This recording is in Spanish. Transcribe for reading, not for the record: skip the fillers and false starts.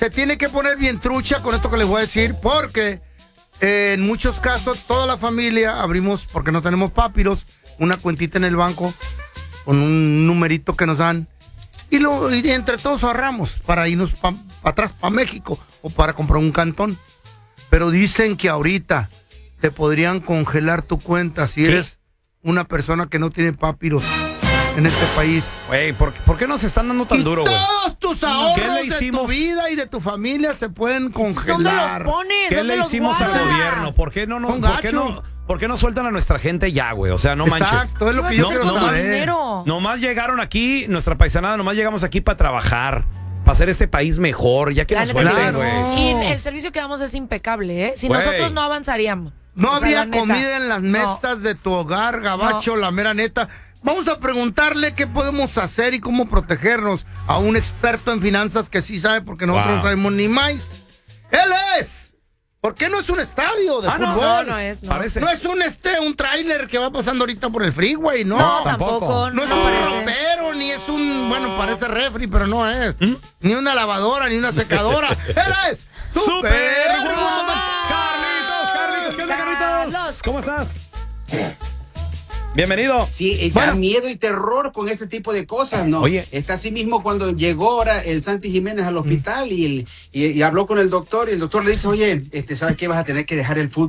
se tiene que poner bien trucha con esto que les voy a decir, porque en muchos casos toda la familia abrimos, porque no tenemos papiros, una cuentita en el banco con un numerito que nos dan y entre todos ahorramos para irnos para atrás, para México o para comprar un cantón. Pero dicen que ahorita te podrían congelar tu cuenta si eres una persona que no tiene papiros en este país. Güey, ¿por qué nos están dando tan duro, güey? Todos tus ahorros de tu vida y de tu familia se pueden congelar. ¿Dónde los pones? ¿Qué le hicimos al gobierno? ¿Por qué no sueltan a nuestra gente ya, güey? O sea, no manches. Exacto, es lo que yo quiero saber. Nomás llegaron aquí, nuestra paisanada, nomás llegamos aquí para trabajar, para hacer este país mejor, ya que nos suelten, güey. Y el servicio que damos es impecable, ¿eh? Si nosotros no avanzaríamos. No habría comida en las mesas de tu hogar, gabacho, la mera neta. Vamos a preguntarle qué podemos hacer y cómo protegernos a un experto en finanzas que sí sabe, porque nosotros no sabemos ni más. ¡Él es! ¿Por qué no es un estadio de fútbol? No es. Parece. No es un tráiler que va pasando ahorita por el freeway, ¿no? No, tampoco. No es un ropero, ni es un, parece refri, pero no es. Ni una lavadora, ni una secadora. ¡Él es! ¡Superwoman! ¡Carlitos! ¿Qué onda, Carlitos? ¿Cómo estás? Bienvenido. Sí, da miedo y terror con este tipo de cosas, ¿no? Oye. Está así mismo cuando llegó ahora el Santi Jiménez al hospital y habló con el doctor, y el doctor le dice, oye, ¿sabes qué? Vas a tener que dejar el fútbol.